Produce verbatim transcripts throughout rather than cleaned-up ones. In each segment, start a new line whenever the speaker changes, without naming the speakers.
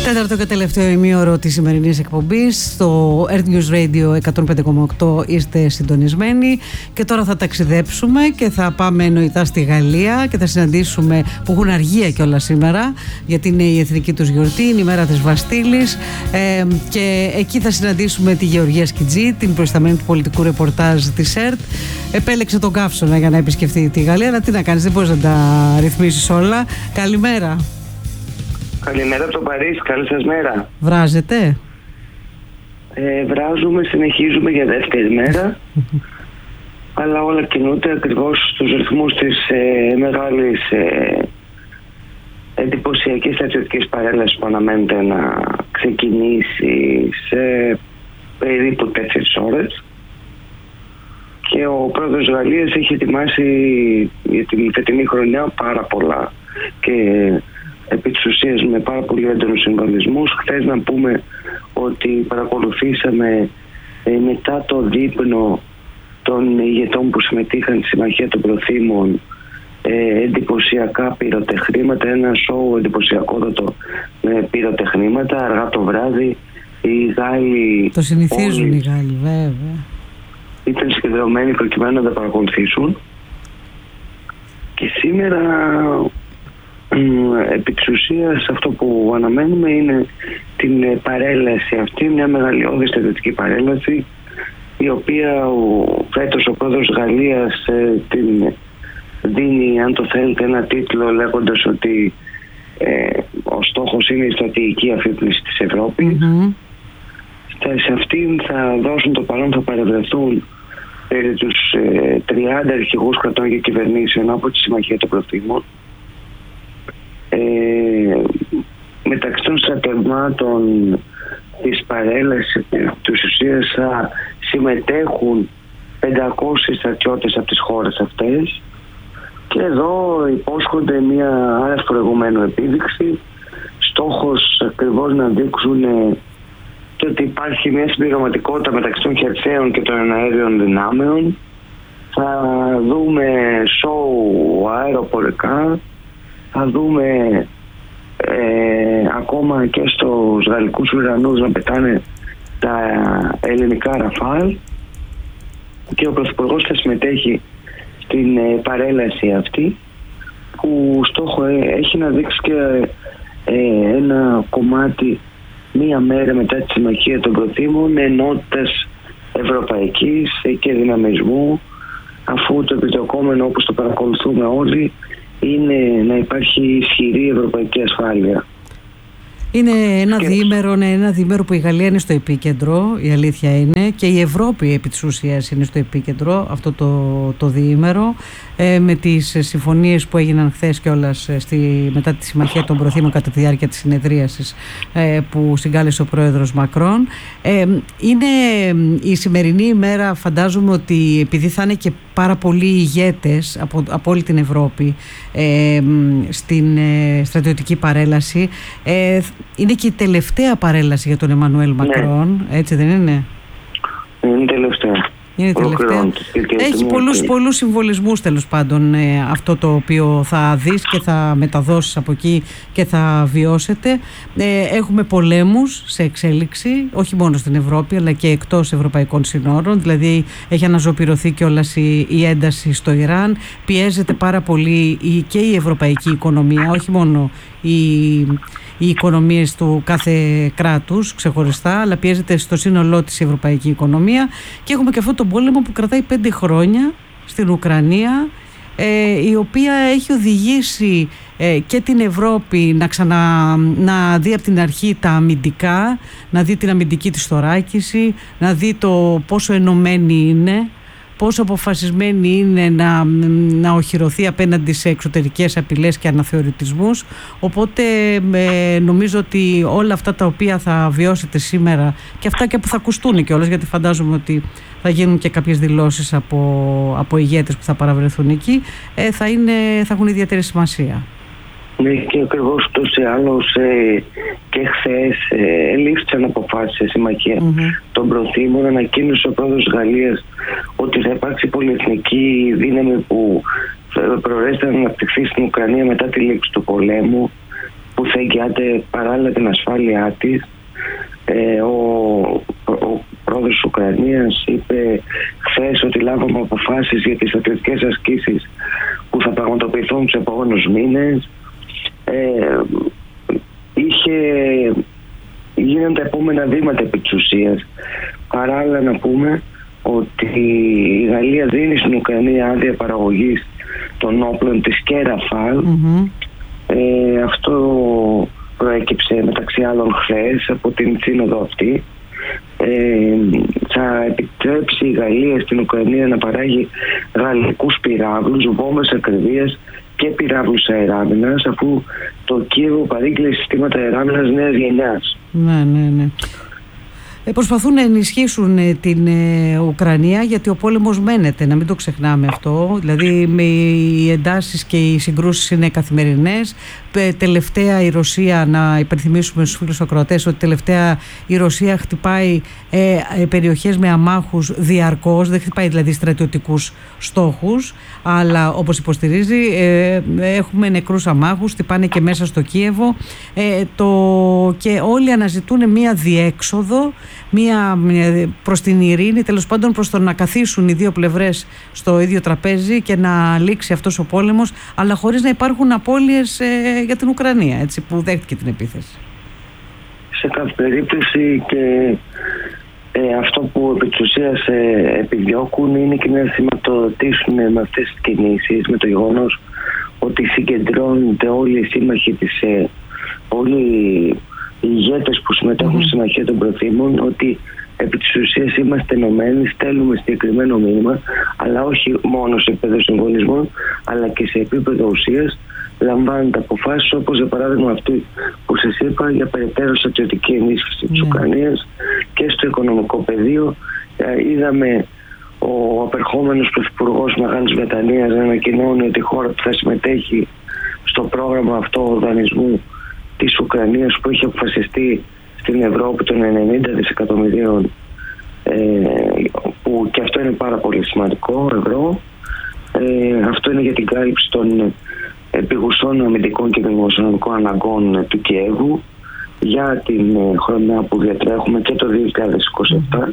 Τέταρτο και τελευταίο ημίωρο της σημερινής εκπομπής στο Earth News Radio εκατόν πέντε κόμμα οκτώ είστε συντονισμένοι και τώρα θα ταξιδέψουμε και θα πάμε εννοητά στη Γαλλία και θα συναντήσουμε, που έχουν αργία κιόλας σήμερα γιατί είναι η εθνική τους γιορτή, είναι η μέρα της Βαστίλης, ε, και εκεί θα συναντήσουμε τη Γεωργία Σκιτζή, την προϊσταμένη του πολιτικού ρεπορτάζ της ΕΡΤ. Επέλεξε τον καύσωνα για να επισκεφτεί τη Γαλλία, αλλά τι να κάνεις, δεν μπορείς να τα ρυθμίσεις όλα. Καλημέρα.
Καλημέρα από το Παρίσι, καλή σας μέρα.
Βράζετε?
Ε, βράζουμε, συνεχίζουμε για δεύτερη μέρα, αλλά όλα κινούνται ακριβώς στους ρυθμούς της ε, μεγάλης ε, εντυπωσιακής στρατιωτικής παρέλασης που αναμένεται να ξεκινήσει σε περίπου τέσσερις ώρες. Και ο πρόεδρος Γαλλίας έχει ετοιμάσει για την φετινή χρονιά πάρα πολλά και επί της ουσίας με πάρα πολύ έντονους συμβολισμούς. Χθες να πούμε ότι παρακολουθήσαμε ε, μετά το δείπνο των ηγετών που συμμετείχαν στη Συμμαχία των Προθήμων ε, εντυπωσιακά πυροτεχνήματα, ένα σοου εντυπωσιακότατο με πυροτεχνήματα. Αργά το βράδυ οι Γάλλοι,
το συνηθίζουν οι Γάλλοι βέβαια,
ήταν συγκεντρωμένοι προκειμένου να τα παρακολουθήσουν. Και σήμερα επί της ουσίας αυτό που αναμένουμε είναι την παρέλαση αυτή, μια μεγαλειώδη στρατιωτική παρέλαση, η οποία ο, φέτος ο πρόεδρος Γαλλίας ε, την δίνει, αν το θέλετε, ένα τίτλο λέγοντας ότι ε, ο στόχος είναι η στρατηγική αφύπνιση της Ευρώπης. Mm-hmm. Σε αυτήν θα δώσουν το παρόν, θα παρευρεθούν περί τους ε, τριάντα αρχηγούς κρατών και κυβερνήσεων από τη Συμμαχία των Προθήμων. Ε, μεταξύ των στρατευμάτων της παρέλασης της ουσίας θα συμμετέχουν πεντακόσιοι στρατιώτες από τις χώρες αυτές, και εδώ υπόσχονται μια άρευ προηγουμένου επίδειξη. Στόχος ακριβώς να δείξουν ε, και ότι υπάρχει μια συμπληρωματικότητα μεταξύ των χερσαίων και των εναέριων δυνάμεων. Θα δούμε σοου αεροπορικά, θα δούμε ε, ακόμα και στους γαλλικούς ουρανούς να πετάνε τα ελληνικά Ραφάλ, και ο Πρωθυπουργός θα συμμετέχει στην ε, παρέλαση αυτή, που στόχο ε, έχει να δείξει και ε, ένα κομμάτι μία μέρα μετά τη Συμμαχία των Προθήμων ενότητας ευρωπαϊκής και δυναμισμού, αφού το επιδιωκόμενο, όπως το παρακολουθούμε όλοι, είναι να υπάρχει ισχυρή ευρωπαϊκή ασφάλεια.
Είναι ένα διήμερο, ένα διήμερο που η Γαλλία είναι στο επίκεντρο, η αλήθεια είναι, και η Ευρώπη επί της ουσίας είναι στο επίκεντρο αυτό το, το διήμερο, ε, με τις συμφωνίες που έγιναν χθες κιόλας στη, μετά τη Συμμαχία των Προθήμων κατά τη διάρκεια της συνεδρίασης ε, που συγκάλεσε ο πρόεδρος Μακρόν. Ε, είναι η σημερινή ημέρα, φαντάζομαι ότι επειδή θα είναι και πάρα πολλοί ηγέτες από, από όλη την Ευρώπη ε, στην ε, στρατιωτική παρέλαση, ε, είναι και η τελευταία παρέλαση για τον Εμμανουέλ Μακρόν, ναι. Έτσι δεν είναι?
Είναι τελευταία.
Είναι τελευταία. Έχει πολλούς, πολλούς συμβολισμούς τέλος πάντων ε, αυτό το οποίο θα δεις και θα μεταδώσεις από εκεί και θα βιώσετε. Ε, έχουμε πολέμους σε εξέλιξη, όχι μόνο στην Ευρώπη αλλά και εκτός ευρωπαϊκών συνόρων, δηλαδή έχει αναζωπηρωθεί κιόλας η, η ένταση στο Ιράν, πιέζεται πάρα πολύ η, και η ευρωπαϊκή οικονομία, όχι μόνο η... οι οικονομίες του κάθε κράτους ξεχωριστά, αλλά πιέζεται στο σύνολό της η ευρωπαϊκή οικονομία, και έχουμε και αυτό τον πόλεμο που κρατάει πέντε χρόνια στην Ουκρανία, ε, η οποία έχει οδηγήσει ε, και την Ευρώπη να, ξανα, να δει από την αρχή τα αμυντικά, να δει την αμυντική της θωράκιση, να δει το πόσο ενωμένη είναι, πόσο αποφασισμένη είναι να, να οχυρωθεί απέναντι σε εξωτερικές απειλές και αναθεωρητισμούς. Οπότε ε, νομίζω ότι όλα αυτά τα οποία θα βιώσετε σήμερα, και αυτά και που θα ακουστούν κιόλας, γιατί φαντάζομαι ότι θα γίνουν και κάποιες δηλώσεις από, από ηγέτες που θα παραβρεθούν εκεί, ε, θα, είναι, θα έχουν ιδιαίτερη σημασία.
Ναι, και ακριβώς ούτως ή άλλως ε, και χθες ε, ελήφθησαν αποφάσεις σε Συμμαχία mm-hmm. των Προθήμων. Ανακοίνωσε ο πρόεδρος Γαλλίας ότι θα υπάρξει πολυεθνική δύναμη που προορίζεται να αναπτυχθεί στην Ουκρανία μετά τη λήξη του πολέμου. που θα εγγυάται παράλληλα την ασφάλειά της. Ε, ο, ο πρόεδρος της Ουκρανίας είπε χθες ότι λάβαμε αποφάσεις για τις στρατιωτικές ασκήσεις που θα πραγματοποιηθούν τους επόμενους μήνες. Ε, είχε, γίνανε τα επόμενα βήματα επί της ουσίας. Παράλληλα να πούμε ότι η Γαλλία δίνει στην Ουκρανία άδεια παραγωγής των όπλων της και Ραφάλ. Mm-hmm. Ε, αυτό προέκυψε μεταξύ άλλων χθες από την σύνοδο αυτή. Ε, θα επιτρέψει η Γαλλία στην Ουκρανία να παράγει γαλλικούς πυράβλους, βόμβες ακριβίας και πυράβλους αεράμινας, αφού το Κίεβο παρήγγειλε συστήματα αεράμινας νέας γενιάς.
Ναι, ναι, ναι. Ε, προσπαθούν να ενισχύσουν ε, την ε, Ουκρανία, γιατί ο πόλεμος μένεται, να μην το ξεχνάμε αυτό. Δηλαδή με οι εντάσεις και οι συγκρούσεις είναι καθημερινές. Ε, τελευταία η Ρωσία, να υπενθυμίσουμε στους φίλους ακροατές ότι τελευταία η Ρωσία χτυπάει ε, ε, περιοχές με αμάχους διαρκώς, δεν χτυπάει δηλαδή στρατιωτικούς στόχους, αλλά όπως υποστηρίζει ε, έχουμε νεκρούς αμάχους, χτυπάνε και μέσα στο Κίεβο ε, το, και όλοι αναζητούν μία διέξοδο, μία προς την ειρήνη, τέλος πάντων προς το να καθίσουν οι δύο πλευρές στο ίδιο τραπέζι και να λήξει αυτός ο πόλεμος, αλλά χωρίς να υπάρχουν απώλειες ε, για την Ουκρανία, έτσι, που δέχτηκε την επίθεση.
Σε κάθε περίπτωση και ε, αυτό που επί της ουσίας ε, επιδιώκουν είναι και να σηματοδοτήσουν με αυτές τις κινήσεις, με το γεγονός ότι συγκεντρώνονται όλοι οι σύμμαχοι της, ε, όλοι οι ηγέτες που συμμετέχουν mm. στη Συμμαχία των Προθήμων, ότι επί της ουσίας είμαστε ενωμένοι, στέλνουμε συγκεκριμένο μήνυμα, αλλά όχι μόνο σε επίπεδο συμβολισμών, αλλά και σε επίπεδο ουσίας. Λαμβάνονται αποφάσεις όπως για παράδειγμα αυτή που σας είπα για περαιτέρω στρατιωτική ενίσχυση της Ουκρανίας και στο οικονομικό πεδίο. Είδαμε ο απερχόμενος πρωθυπουργός Μεγάλης Βρετανίας να ανακοινώνει ότι η χώρα που θα συμμετέχει στο πρόγραμμα αυτό δανεισμού της Ουκρανίας που έχει αποφασιστεί στην Ευρώπη των ενενήντα δισεκατομμυρίων, ε, που και αυτό είναι πάρα πολύ σημαντικό ευρώ. Ε, αυτό είναι για την κάλυψη των επιγουσών αμυντικών και δημοσιονομικών αναγκών του Κιέβου για την χρονιά που διατρέχουμε και το δύο χιλιάδες είκοσι επτά,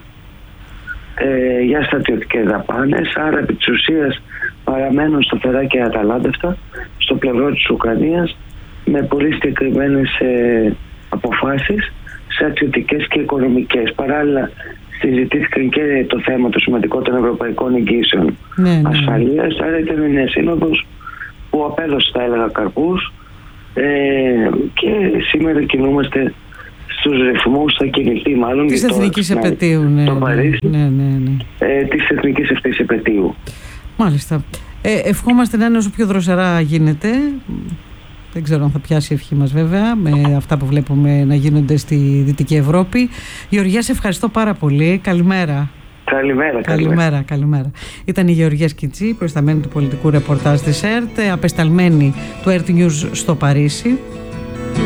ε, για στρατιωτικές δαπάνες. Άρα επί της ουσίας παραμένουν σταθερά και αταλάντευτα στο πλευρό της Ουκρανίας με πολύ συγκεκριμένες ε, αποφάσεις στρατιωτικές και οικονομικές. Παράλληλα συζητήθηκαν και το θέμα του σημαντικών ευρωπαϊκών εγγύσεων ναι, ναι. ασφαλείας. Άρα ήταν μια σύνοδος που απέδωσε, θα έλεγα, καρπούς, ε, και σήμερα κινούμαστε στους ρυθμούς, θα κινηθεί μάλλον
της εθνικής επετείου, ναι,
το Παρίσι,
ναι, ναι, ναι.
Ε, της εθνικής αυτής επετείου.
Μάλιστα. Ε, ευχόμαστε να είναι όσο πιο δροσερά γίνεται. Δεν ξέρω αν θα πιάσει η ευχή μας βέβαια με αυτά που βλέπουμε να γίνονται στη Δυτική Ευρώπη. Γεωργία, σε ευχαριστώ πάρα πολύ. Καλημέρα.
Καλημέρα,
καλημέρα. Καλημέρα, καλημέρα. Ήταν η Γεωργία Σκιτσή, προϊσταμένη του πολιτικού ρεπορτάζ της ΕΡΤ, απεσταλμένη του ΕΡΤ News στο Παρίσι.